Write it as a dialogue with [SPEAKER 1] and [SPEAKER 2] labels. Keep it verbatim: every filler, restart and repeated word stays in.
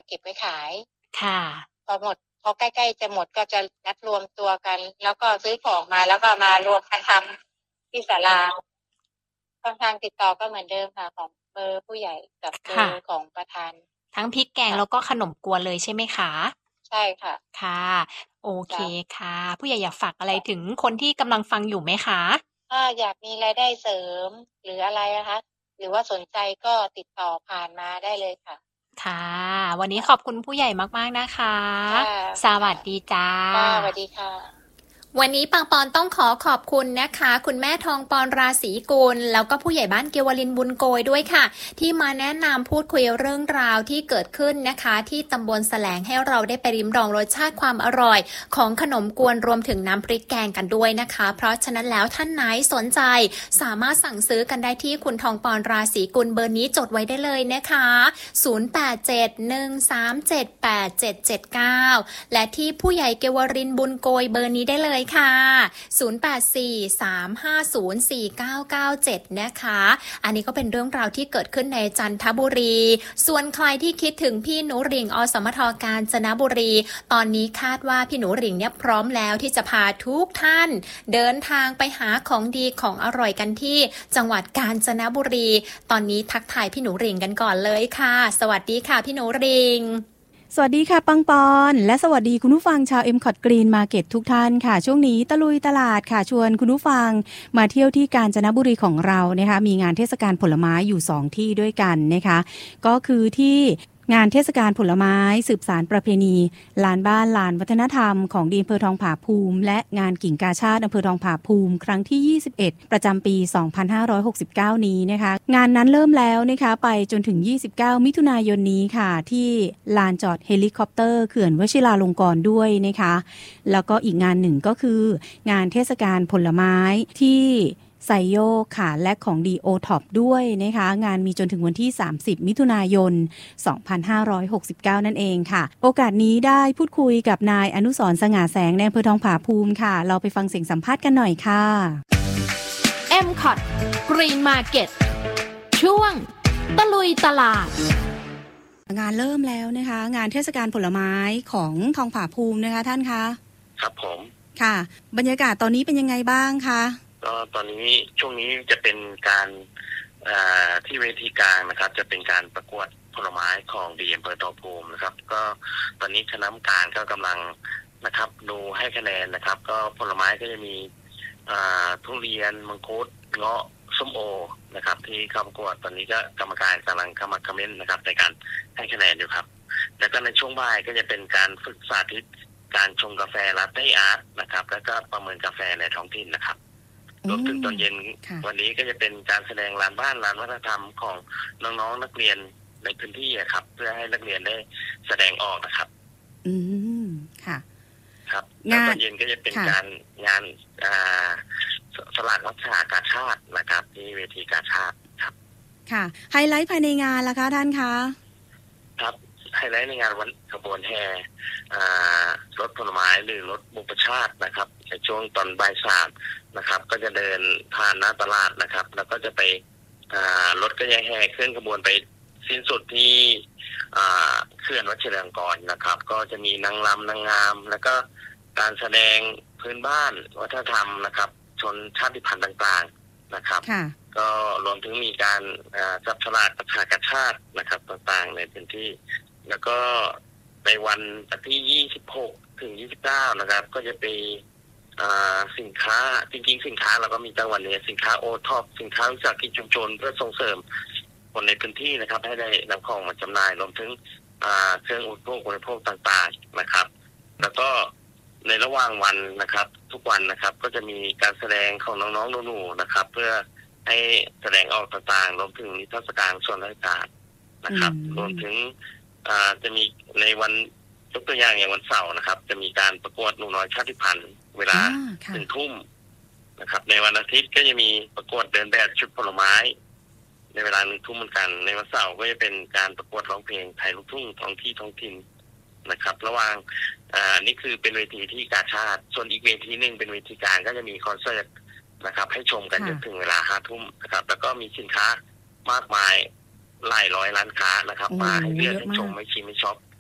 [SPEAKER 1] เก็บไว้ขาย
[SPEAKER 2] ค่ะ
[SPEAKER 1] พอหมดพอใกล้ๆจะหมดก็จะนัดรวมตัวกันแล้วก็ซื้อของมาแล้วก็มารวมกันทำที่ศาลาช่องทางติดต่อก็เหมือนเดิมค่ะของเบอร์ผู้ใหญ่กับเบอ
[SPEAKER 2] ค่ะ
[SPEAKER 1] ร์ของประธาน
[SPEAKER 2] ทั้งพริกแกง
[SPEAKER 1] ค่ะ
[SPEAKER 2] แล้วก็ขนมกวนเลยใช่ไหมคะ
[SPEAKER 1] ใช่ค่ะ
[SPEAKER 2] ค่ะโอเค
[SPEAKER 1] จ้ะ
[SPEAKER 2] ค่ะผู้ใหญ่อยากฝากอะไร
[SPEAKER 1] จ้ะ
[SPEAKER 2] ถึงคนที่กำลังฟังอยู่ไหมคะ
[SPEAKER 1] ถ้าอยากมีรายได้เสริมหรืออะไรนะคะหรือว่าสนใจก็ติดต่อผ่านมาได้เลยค่ะ
[SPEAKER 2] ค่ะวันนี้
[SPEAKER 1] ค่ะ
[SPEAKER 2] ขอบคุณผู้ใหญ่มากๆนะคะ
[SPEAKER 1] ค่ะ
[SPEAKER 2] สวั
[SPEAKER 1] ค่ะ
[SPEAKER 2] สดีจ้า
[SPEAKER 1] ค่ะสวัสดีค่ะ
[SPEAKER 3] วันนี้ปังปอนต้องขอขอบคุณนะคะคุณแม่ทองปอนราศีกุลแล้วก็ผู้ใหญ่บ้านเกวลินบุญโกยด้วยค่ะที่มาแนะนำพูดคุยเรื่องราวที่เกิดขึ้นนะคะที่ตำบลแสลงให้เราได้ไปริมรองรสชาติความอร่อยของขนมกวนรวมถึงน้ำพริกแกงกันด้วยนะคะเพราะฉะนั้นแล้วท่านไหนสนใจสามารถสั่งซื้อกันได้ที่คุณทองปอนราศีกุลเบอร์นี้จดไว้ได้เลยนะคะศูนย์ แปด เจ็ด หนึ่ง สาม เจ็ด แปด เจ็ด เจ็ด เก้าและที่ผู้ใหญ่เกวรินบุญโกยเบอร์นี้ได้เลยค่ะศูนย์ แปด สี่ สาม ห้า ศูนย์ สี่ เก้า เก้า เจ็ดนะคะอันนี้ก็เป็นเรื่องราวที่เกิดขึ้นในจันทบุรีส่วนใครที่คิดถึงพี่หนูหริ่งอสมทกาญจนบุรีตอนนี้คาดว่าพี่หนูหริ่งเนี่ยพร้อมแล้วที่จะพาทุกท่านเดินทางไปหาของดีของอร่อยกันที่จังหวัดกาญจนบุรีตอนนี้ทักทายพี่หนูหริ่งกันก่อนเลยค่ะสวัสดีค่ะพี่หนูหริ่ง
[SPEAKER 4] สวัสดีค่ะปังปอนและสวัสดีคุณผู้ฟังชาว เอ็ม คอท Green Market ทุกท่านค่ะช่วงนี้ตะลุยตลาดค่ะชวนคุณผู้ฟังมาเที่ยวที่กาญจนบุรีของเรานะคะมีงานเทศกาลผลไม้อยู่สองที่ด้วยกันนะคะก็คือที่งานเทศกาลผลไม้สืบสานประเพณีลานบ้านลานวัฒนธรรมของดีอำเภอทองผาภูมิและงานกิ่งกาชาติอำเภอทองผาภูมิครั้งที่ยี่สิบเอ็ดประจำปี สองพันห้าร้อยหกสิบเก้า นี้นะคะงานนั้นเริ่มแล้วนะคะไปจนถึงยี่สิบเก้ามิถุนายนนี้ค่ะที่ลานจอดเฮลิคอปเตอร์เขื่อนวชิราลงกรณ์ด้วยนะคะแล้วก็อีกงานหนึ่งก็คืองานเทศกาลผลไม้ที่ไซโยกค่ะและของดีโอท็อปด้วยนะคะงานมีจนถึงวันที่สามสิบมิถุนายนสองพันห้าร้อยหกสิบเก้านั่นเองค่ะโอกาสนี้ได้พูดคุยกับนายอนุสรณ์สง่าแสงในอำเภอทองผาภูมิค่ะเราไปฟังเสียงสัมภาษณ์กันหน่อยค่ะ
[SPEAKER 5] เอ็ม คอท Green Market ช่วงตะลุยตลาด
[SPEAKER 4] งานเริ่มแล้วนะคะงานเทศกาลผลไม้ของทองผาภูมินะคะท่านคะ
[SPEAKER 6] ครับผม
[SPEAKER 4] ค่ะบรรยากาศตอนนี้เป็นยังไงบ้างคะ
[SPEAKER 6] ก็ตอนนี้ช่วงนี้จะเป็นการที่เวทีกลางนะครับจะเป็นการประกวดผลไม้ของดีอำเภอทองภูมินะครับก็ตอนนี้คณะกรรมการก็กำลังนะครับดูให้คะแนนนะครับก็ผลไม้ก็จะมีทุเรียนมังคุดเงาะส้มโอนะครับที่เข้าประกวดตอนนี้ก็กรรมการกำลังเข้ามาคอมเมนต์นะครับในการให้คะแนนอยู่ครับแล้วก็ในช่วงบ่ายก็จะเป็นการฝึกสาธิตการชงกาแฟลาเต้อาร์ตนะครับแล้วก็ประเมินกาแฟในท้องถิ่นนะครับรวมถึงตอนเย็นวันนี้ก็จะเป็นการแสดงลานบ้านลานวัฒนธรรมของน้องๆนักเรียนในพื้นที่ครับเพื่อให้นักเรียนได้แสดงออกนะครับ
[SPEAKER 4] อืมค่ะ
[SPEAKER 6] ครับแล้วตอนเย็นก็จะเป็นการงานอ่าสลากวัฒนากาชาตินะครับที่เวทีกาชาติครับ
[SPEAKER 4] ค่ะไฮไลท์ภายในงานล่ะคะท่านคะ
[SPEAKER 6] ครับไฮไลท์ในงานวันขบวนแห่รถผลไม้หรือรถบุปชาตินะครับในช่วงตอนบ่ายสามนะครับก็จะเดินผ่านหน้าตลาดนะครับแล้วก็จะไปรถก็จะแห่เคลื่อนขบวนไปสิ้นสุดที่เขื่อนวชิราลงกรณ์นะครับก็จะมีนางรำนางงามแล้วก็การแสดงพื้นบ้านวัฒนธรรมนะครับชนชาติพันธุ์ต่างๆนะครับก็รวมถึงมีการจับฉลากประชากาชาตินะครับต่างๆในพื้นที่แล้วก็ในวันที่ยี่สิบหกถึงยี่สิบเก้านะครับก็จะไปสินค้าจริงๆสินค้าเราก็มีจังหวัดนี้สินค้าโอท็อปสินค้าวิสาหกิจชุมชนเพื่อส่งเสริมคนในพื้นที่นะครับให้ได้นำของมาจำหน่ายรวมถึงเครื่องอุปโภคบริโภคต่างๆนะครับแล้วก็ในระหว่างวันนะครับทุกวันนะครับก็จะมีการแสดงของน้องๆหนูๆนะครับเพื่อให้แสดงออกต่างๆรวมถึงนิทรรศการส่วนราชการนะครับรวมถึงจะมีในวันยกตัวอย่างอย่างวันเสาร์นะครับจะมีการประกวดหนูน้อยชาติพันธุ์เวลาหนึ่งทุ่มนะครับในวันอาทิตย์ก็จะมีประกวดเดินแบบชุดผลไม้ในเวลาหนึ่งทุ่มเหมือนกันในวันเสาร์ก็จะเป็นการประกวดร้องเพลงไทยลูกทุ่งท้องที่ท้องถิ่นนะครับระหว่างอ่านี่คือเป็นเวทีที่กาชาติส่วนอีกเวทีหนึ่งเป็นเวทีกลางก็จะมีคอนเสิร์ตนะครับให้ชมกันจนถึงเวลาห้าทุ่มนะครับแล้วก็มีสินค้ามากมายหลายร้อยร้านค้านะครับมาให้เลือกให้ชมให้ชิมให้ช็อป